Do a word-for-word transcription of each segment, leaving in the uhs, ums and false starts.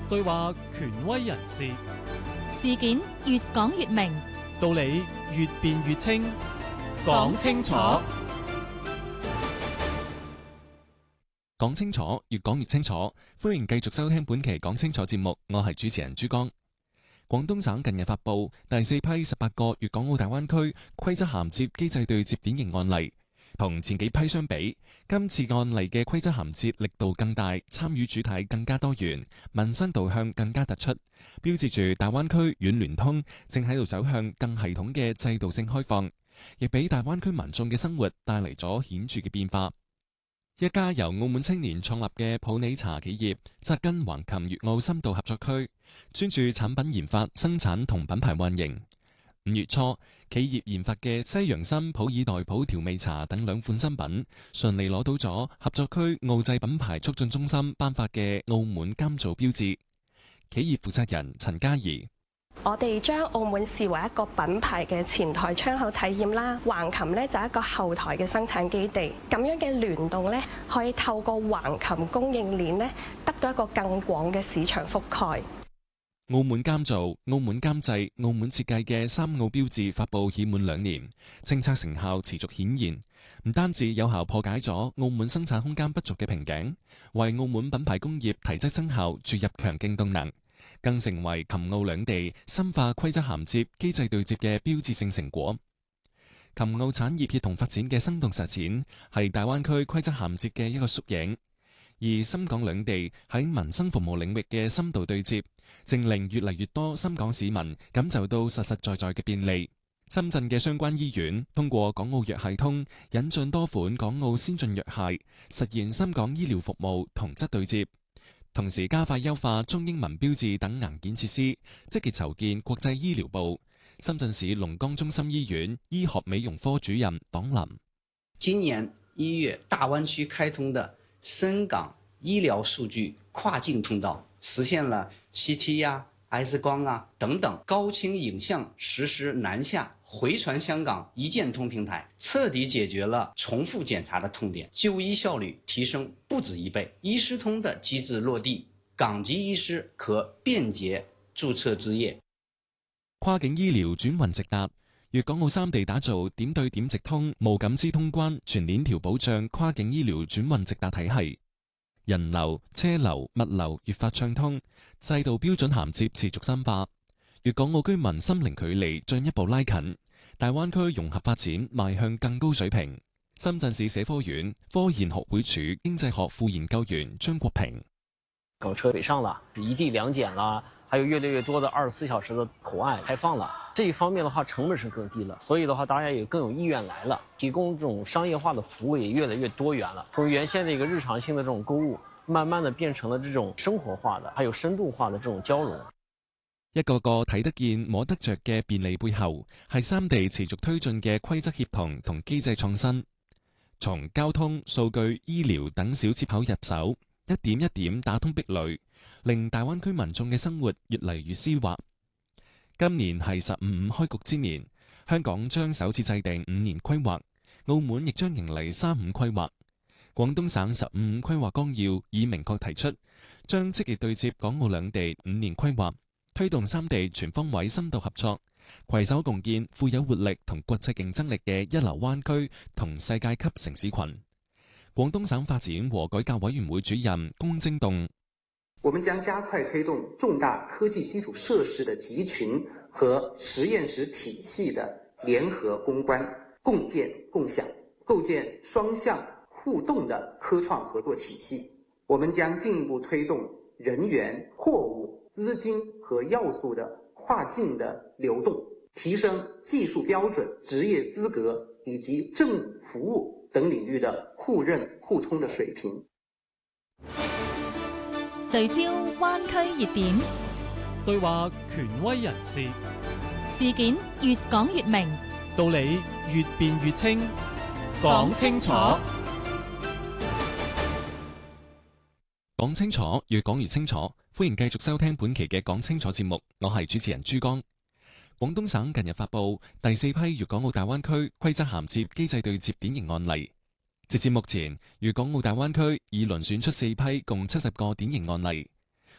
對話權威人士， 事件越講越明， 道理越辯越清，講清楚。 講清楚，越講越清楚。歡迎繼續收聽本期講清楚節目，我係主持人珠江。廣東省近日發布第四批十八個粵港澳大灣區規則銜接機制對接典型案例，同前幾批相比，今次案例嘅規則銜接力度更大，參與主體更加多元，民生導向更加突出，標誌住大灣區軟聯通正喺度走向更系統嘅制度性開放，亦俾大灣區民眾嘅生活帶嚟咗顯著嘅變化。一家由澳門青年創立嘅普洱茶企業，扎根橫琴粵澳深度合作區，專注產品研發、生產同品牌運營。五月初，企業研發嘅西洋參普洱代普調味茶等兩款新品，順利攞到咗合作區澳製品牌促進中心頒發嘅澳門監造標誌。企業負責人陳嘉怡： 我哋將澳門視為一個品牌嘅前台窗口體驗啦，橫琴呢就係一個後台嘅生產基地，咁樣嘅聯動呢，可以透過橫琴供應鏈呢，得到一個更廣嘅市場覆蓋。 澳門監造、澳門監製、澳門設計嘅三澳標誌發佈已滿兩年，政策成效持續顯現，唔單止有效破解咗澳門生產空間不足嘅瓶頸，為澳門品牌工業提質增效注入強勁動能，更成為琴澳兩地深化規則銜接機制對接嘅標誌性成果。琴澳產業協同發展嘅生動實踐，係大灣區規則銜接嘅一個縮影。而深港兩地喺民生服務領域嘅深度對接，正令越嚟越多深港市民感受到實實在在嘅便利。深圳嘅相關醫院通過港澳藥系通引進多款港澳先進藥械，實現深港醫療服務同質對接，同時加快優化中英文標誌等硬件設施，積極籌建國際醫療部。深圳市龍崗中心醫院醫學美容科主任黨林： 今年一月，大灣區開通的深港醫療數據跨境通道，實現了 C T 呀、X 光啊等等高清影像實時南下回傳香港一鍵通平台，徹底解決了重複檢查的痛點，就醫效率提升不止一倍。醫師通的機制落地，港籍醫師可便捷註冊執業。 跨境醫療轉運直達，粵港澳三地打造點對點直通、無感知通關、全鏈條保障跨境醫療轉運直達體系，人流、車流、物流越發暢通，制度標準銜接持續深化，粵港澳居民心靈距離進一步拉近，大灣區融合發展邁向更高水平。深圳市社科院科研學會處經濟學副研究員張國平： 港車北上了，一地兩檢啦，還有越來越多的二十四小時的口岸開放了，這一方面的話成本是更低了，所以的話大家也更有意願來了，提供這種商業化的服務也越來越多元了，從原先的一個日常性的這種購物，慢慢的變成了這種生活化的，還有深度化的這種交融。 一個個睇得見摸得着嘅便利背後，係三地持續推進嘅規則協同同機制創新，從交通、數據、醫療等小切口入手，一點一點打通壁壘，令大灣區民眾嘅生活越嚟越絲滑。今年係十五五開局之年，香港將首次制定五年規劃，澳門亦將迎嚟三五規劃。廣東省十五五規劃綱要已明確提出，將積極對接港澳兩地五年規劃，推動三地全方位深度合作，攜手共建富有活力同國際競爭力嘅一流灣區同世界級城市群。廣東省發展和改革委員會主任龔晶棟： 我們將加快推動重大科技基礎設施的集群和實驗室體系的聯合攻關，共建共享，構建雙向互動的科創合作體系。我們將進一步推動人員、貨物、資金和要素的跨境的流動，提升技術標準、職業資格以及政務服務等領域的互認互通的水平。 聚焦灣區熱點， 對話權威人士， 事件越講越明， 道理越辯越清，講清楚。 講清楚，越講越清楚。歡迎繼續收聽本期嘅講清楚節目，我係主持人珠江。廣東省近日發布第四批粵港澳大灣區規則銜接機制對接典型案例。截至目前，粵港澳大灣區已遴選出四批共七十個典型案例。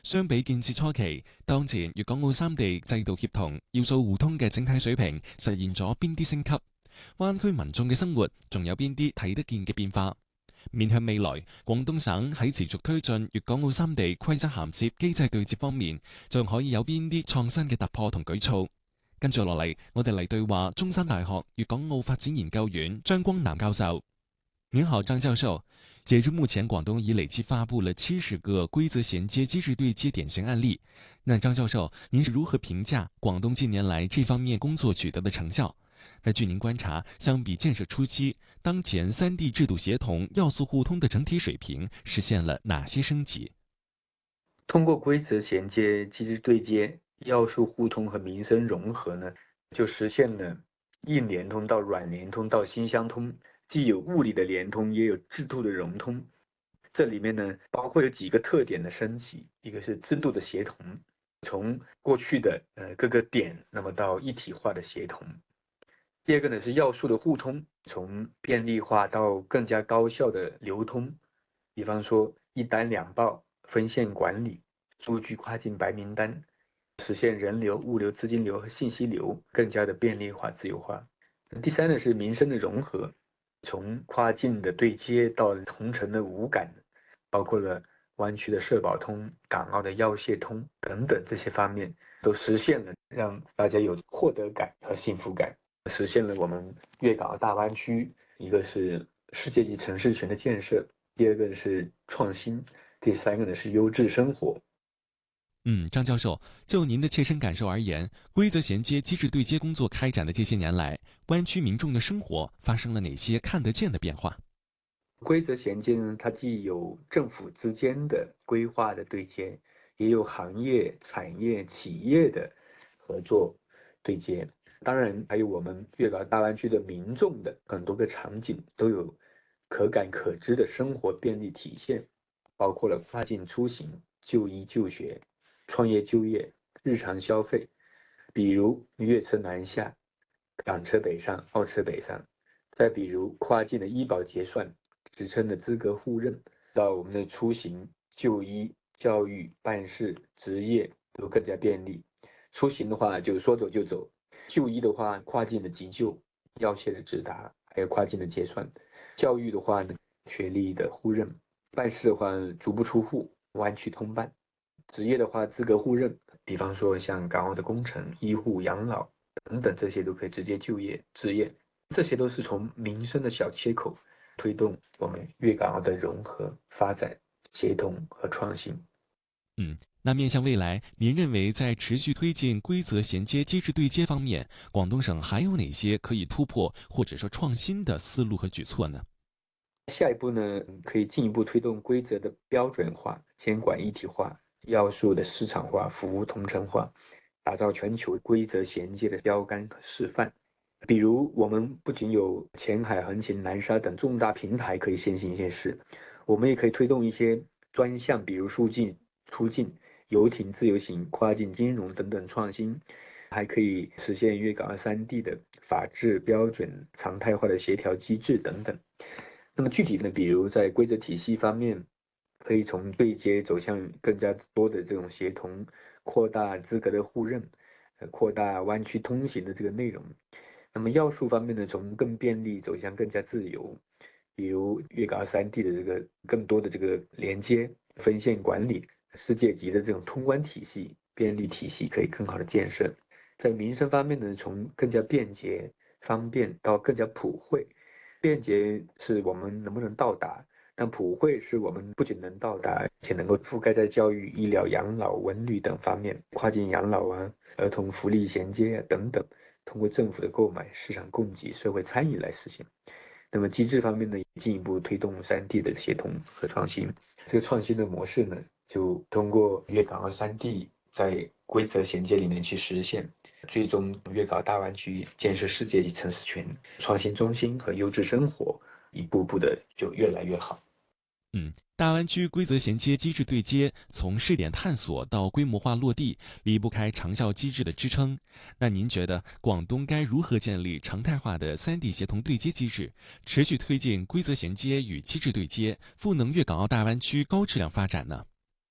相比建設初期，當前粵港澳三地制度協同、要素互通嘅整體水平實現咗邊啲升級？灣區民眾嘅生活仲有邊啲睇得見嘅變化？面向未來，廣東省喺持續推進粵港澳三地規則銜接機制對接方面，仲可以有邊啲創新嘅突破同舉措？跟住落嚟，我哋嚟對話中山大學粵港澳發展研究院張光南教授。您好，張教授。截至目前，廣東已累計發布了七十個規則銜接機制對接典型案例。那張教授，您是如何評價廣東近年來這方面工作取得的成效？那據您觀察，相比建設初期，當前三地制度協同、要素互通的整體水平實現了哪些升級？ 通過規則銜接、機制對接、要素互通和民生融合呢，就實現了硬聯通到軟聯通到心相通。既有物理的聯通，也有制度的融通。這裡面呢，包括有幾個特點的升級，一個是制度的協同，從過去的呃各個點，那麼到一體化的協同。第二個呢是要素的互通，從便利化到更加高效的流通。比方說一單兩報、分線管理、數據跨境白名單，實現人流、物流、資金流和信息流更加的便利化、自由化。第三呢是民生的融合。從跨境的對接到同城的無感，包括了灣區的社保通、港澳的藥械通等等這些方面，都實現了讓大家有獲得感和幸福感，實現了我們粵港澳大灣區，一個是世界級城市群的建設，第二個是創新，第三個呢是優質生活。 嗯，張教授，就您的切身感受而言，規則銜接、機制對接工作開展的這些年來，灣區民眾的生活發生了哪些看得見的變化？ 規則銜接呢，它既有政府之間的規劃的對接，也有行業、產業、企業的合作對接。當然，還有我們粵港澳大灣區的民眾的很多個場景都有可感可知的生活便利體現，包括了跨境出行、就醫就學、創業就業、日常消費，比如粵車南下、港車北上、澳車北上，再比如跨境的醫保結算、職稱的資格互認，到我們的出行、就醫、教育、辦事、職業都更加便利。出行的話就說走就走，就醫的話跨境的急救、藥械的直達，還有跨境的結算。教育的話呢，學歷的互認；辦事的話足不出戶，灣區通辦。職業的話，資格互認，比方說像港澳的工程、醫護、養老等等，這些都可以直接就業、置業。這些都是從民生的小切口推動我們粵港澳的融合、發展、協同和創新。 嗯，那面向未來，您認為在持續推進規則銜接、機制對接方面，廣東省還有哪些可以突破或者說創新的思路和舉措呢？ 下一步呢，可以進一步推動規則的標準化、監管一體化。要素的市場化、服務同城化，打造全球規則銜接的標杆和示範。比如，我們不僅有前海、橫琴、南沙等重大平台可以先行先試，我們也可以推動一些專項，比如入境、出境、遊艇自由行、跨境金融等等創新，還可以實現粵港澳三地的法治標準常態化的協調機制等等。那麼具體呢，比如在規則體系方面，可以從對接走向更加多的這種協同，擴大資格的互認，擴大灣區通行的這個內容。那麼要素方面呢，從更便利走向更加自由，比如粵港澳三地的這個更多的這個連接、分線管理、世界級的這種通關體系、便利體系可以更好的建設。在民生方面呢，從更加便捷、方便到更加普惠。便捷是我們能不能到達？但普惠是我們不僅能到達，且能夠覆蓋在教育、醫療、養老、文旅等方面，跨境養老啊、兒童福利銜接啊等等，通過政府的購買、市場供給、社會參與來實現。那麼機制方面呢，進一步推動三地的協同和創新。這個創新的模式呢，就通過粵港澳三地在規則銜接裡面去實現，最終粵港澳大灣區建設世界級城市群、創新中心和優質生活，一步步的就越來越好。 嗯，大灣區規則銜接、機制對接，從試點探索到規模化落地，離不開長效機制的支撐。那您覺得廣東該如何建立常態化的三地協同對接機制，持續推進規則銜接與機制對接，賦能粵港澳大灣區高質量發展呢？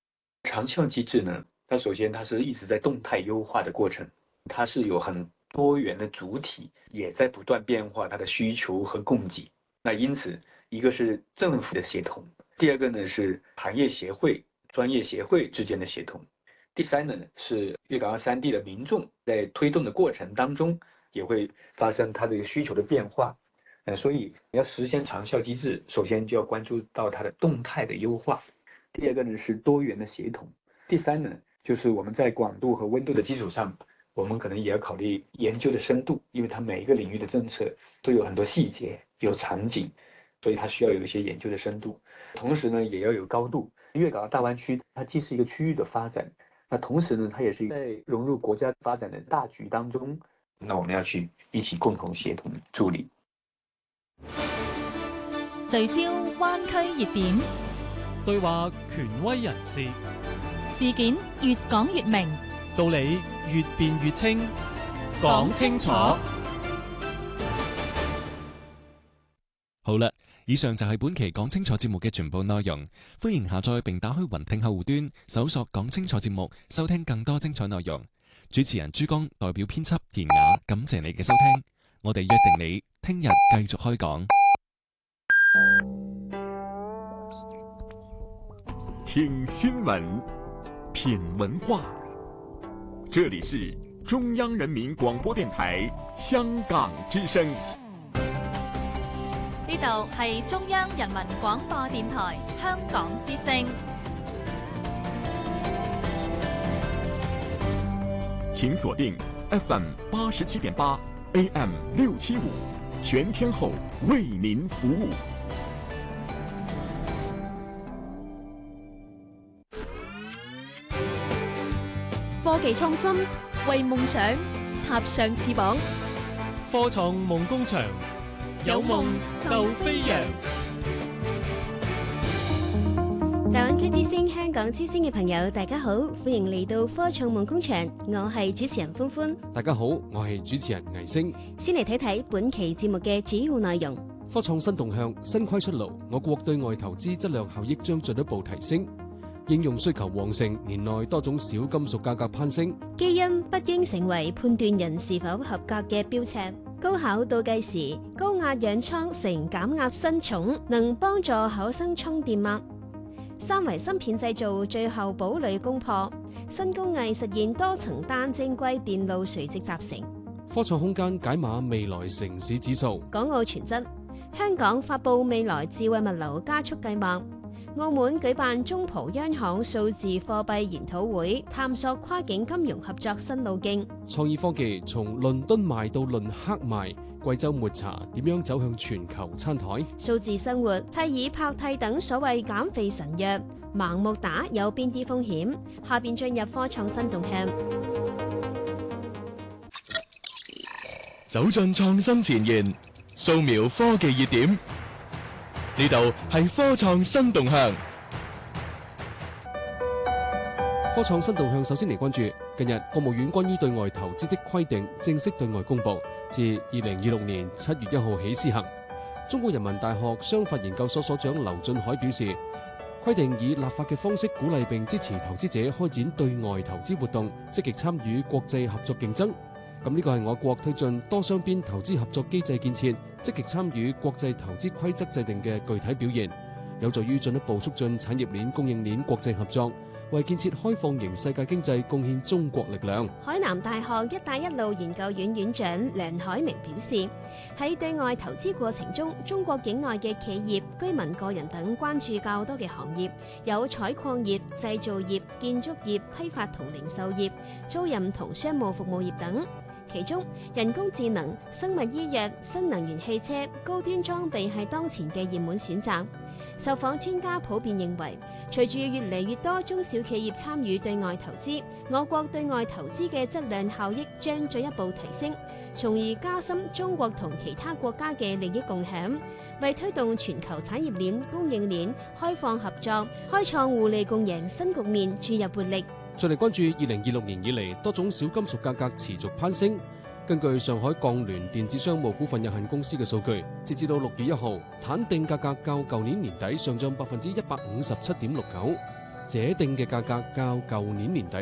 长效机制呢，它首先它是一直在动态优化的过程，它是有很多元的主体也在不断变化它的需求和供给。那因此，一个是政府的协同，第二个呢是行业协会、专业协会之间的协同，第三呢是粤港澳三地的民众在推动的过程当中也会发生它的需求的变化。呃，所以要实现长效机制，首先就要关注到它的动态的优化，第二个呢是多元的协同，第三呢就是我们在广度和温度的基础上，我们可能也要考虑研究的深度，因为它每一个领域的政策都有很多细节，有场景，所以它需要有一些研究的深度。同时呢，也要有高度。粤港澳大湾区它既是一个区域的发展，那同时呢，它也是在融入国家发展的大局当中，那我们要去一起共同协同助力。 聚焦灣區熱點， 對話權威人士， 事件越講越明， 道理越辯越清，講清楚。 好啦，以上就係本期講清楚節目嘅全部內容。歡迎下載並打開雲聽客戶端，搜索講清楚節目，收聽更多精彩內容。主持人朱江代表編輯田雅，感謝你嘅收聽。我哋約定你聽日繼續開講。 聽新聞，品文化。這裡是中央人民廣播電台香港之聲。 呢度係中央人民廣播電台香港之聲。 請鎖定 F M 八十七點八 A M 六七五，全天候為您服務。 科技創新，為夢想插上翅膀。 科創夢工場，有夢就飛揚。 大灣區之聲、香港之聲嘅朋友，大家好，歡迎嚟到科創夢工場，我係主持人歡歡。 大家好，我係主持人魏星。 先嚟睇睇本期節目嘅主要內容。 科創新動向，新規出爐，我國對外投資質量效益將進一步提升。應用需求旺盛，年內多種小金屬價格攀升。 基因不應成為判斷人是否合格嘅標尺。高考倒計時，高壓氧艙成減壓新寵，能幫助考生充電嗎？三維芯片製造最後堡壘攻破，新工藝實現多層單晶硅電路垂直集成。 科創空間解碼未來城市指數。 港澳全質，香港發布未來智慧物流加速計劃。澳門舉辦中葡央行數字貨幣研討會，探索跨境金融合作新路徑。 創意科技從倫敦賣到論克賣，貴州抹茶點樣走向全球餐台？ 數字生活替以拍替等所謂減肥神藥，盲目打有邊啲風險？下邊進入科創新動向， 走進創新前沿，掃描科技熱點。呢度係科創新動向。 科創新動向首先嚟關注，近日國務院關於對外投資的規定正式對外公佈，自二零二六年七月一號起施行。中國人民大學商法研究所所長劉俊海表示，規定以立法嘅方式鼓勵並支持投資者開展對外投資活動，積極參與國際合作競爭。咁呢個係我國推進多雙邊投資合作機制建設，積極參與國際投資規則制定嘅具體表現，有助於進一步促進產業鏈、供應鏈國際合作，為建設開放型世界經濟貢獻中國力量。 海南大學一帶一路研究院院長梁海明表示，喺對外投資過程中，中國境外嘅企業、居民、個人等關注較多嘅行業有採礦業、製造業、建築業、批發同零售業、租賃同商務服務業等。其中，人工智能、生物醫藥、新能源汽車、高端裝備係當前嘅熱門選擇。受訪專家普遍認為，隨住越嚟越多中小企業參與對外投資，我國對外投資嘅質量效益將進一步提升，從而加深中國同其他國家嘅利益共享，為推動全球產業鏈、供應鏈開放合作、開創互利共贏新局面注入活力。 再嚟關注二零二六年以嚟多種小金屬價格持續攀升。根據上海鋼聯電子商務股份有限公司嘅數據，截至到六月一號，鈽定價格較舊年年底上漲百分之一百五十七點六九， 者定嘅價格較舊年年底